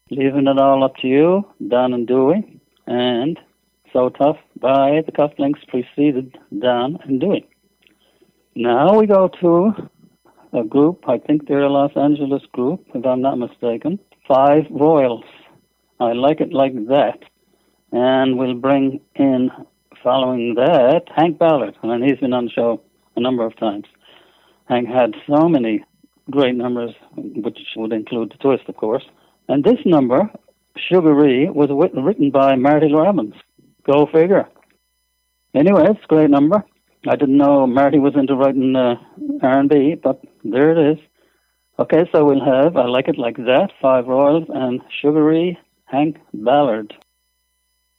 Leaving it all up to you, Don and Dewey, and So Tough by the Cufflinks preceded Don and Dewey. Now we go to a group, I think they're a Los Angeles group, if I'm not mistaken, Five Royals. I Like It Like That. And we'll bring in, following that, Hank Ballard, and he's been on the show a number of times. Hank had so many great numbers, which would include The Twist, of course. And this number, Sugaree, was written by Marty Robbins. Go figure. Anyway, it's a great number. I didn't know Marty was into writing R&B, but there it is. Okay, so we'll have I Like It Like That, Five Royals, and Sugaree, Hank Ballard.